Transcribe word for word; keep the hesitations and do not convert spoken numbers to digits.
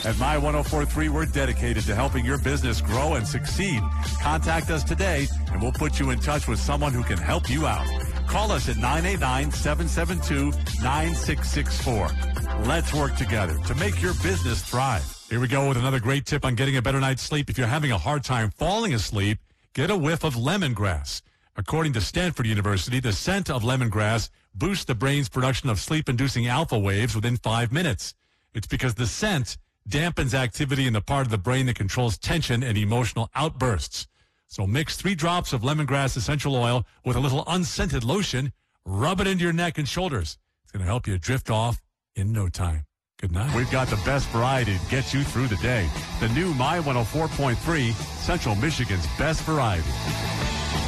At My ten forty-three, we're dedicated to helping your business grow and succeed. Contact us today, and we'll put you in touch with someone who can help you out. Call us at nine eight nine, seven seven two, nine six six four. Let's work together to make your business thrive. Here we go with another great tip on getting a better night's sleep. If you're having a hard time falling asleep, get a whiff of lemongrass. According to Stanford University, the scent of lemongrass boosts the brain's production of sleep-inducing alpha waves within five minutes. It's because the scent dampens activity in the part of the brain that controls tension and emotional outbursts. So mix three drops of lemongrass essential oil with a little unscented lotion. Rub it into your neck and shoulders. It's going to help you drift off in no time. Good night. We've got the best variety to get you through the day. The new My one oh four point three, Central Michigan's best variety.